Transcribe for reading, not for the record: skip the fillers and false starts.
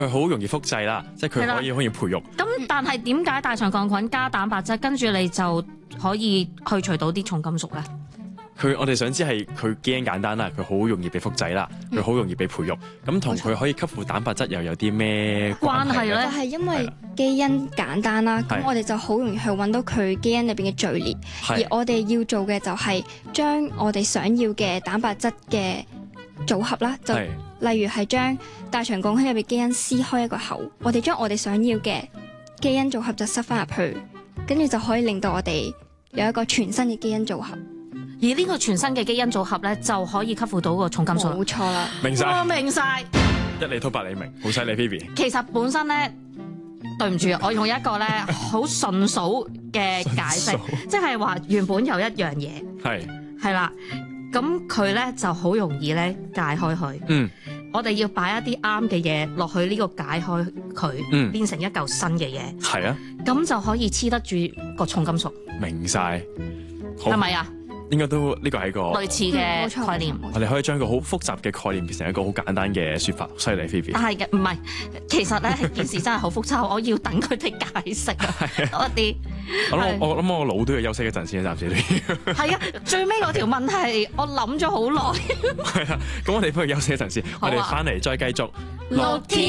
佢好容易複製啦，即係佢可以培育。 咁但係點解大腸桿菌加蛋白質，跟住你就可以去除到啲重金屬咧？ 我哋想知係佢基因簡單啦，佢好容易被複製啦，佢好容易被培育，咁同佢可以吸附蛋白質又有啲咩關係咧？ 就係因為基因簡單啦，咁我哋就好容易去揾到佢基因裏邊嘅序列，而我哋要做嘅就係將我哋想要嘅蛋白質嘅組合啦，就例如係將大腸桿菌入邊基因撕開一個口，我哋將我哋想要嘅基因組合就塞翻入去，跟住就可以令到我哋有一個全新嘅基因組合。 而呢個全新嘅基因組合咧，就可以吸附到個重金屬。 冇錯啦， 明晒， 明晒， 一理通百理明，好犀利 Phoebe。 其實本身咧，對唔住，我用一個咧好順數嘅解釋，即係話原本有一樣嘢係啦，咁佢咧就好容易咧解開佢。我哋要擺一啲啱嘅嘢落去呢個解開佢，變成一嚿新嘅嘢。係啊，咁就可以黐得住個重金屬。明晒，係咪啊？應該都呢個係一個類似嘅概念。我哋可以將一個好複雜嘅概念變成一個好簡單嘅説法，犀利 Phoebe。係嘅，唔係，其實咧件事真係好複雜，我要等佢哋解釋多啲。我諗我腦都要休息一陣先，暫時都要。係啊，最尾嗰條問題我諗咗好耐。係啊，咁我哋不如休息一陣先，我哋翻嚟再繼續。6天